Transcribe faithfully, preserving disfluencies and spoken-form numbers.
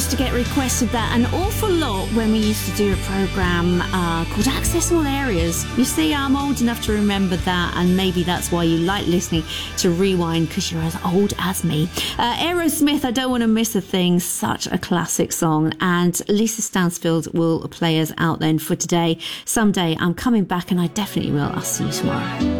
used to get requested that an awful lot when we used to do a programme uh, called Access All Areas. You see, I'm old enough to remember that, and maybe that's why you like listening to Rewind, because you're as old as me. Uh, Aerosmith, I Don't Want to Miss a Thing, such a classic song, and Lisa Stansfield will play us out then for today. Someday I'm coming back, and I definitely will. I'll see you tomorrow.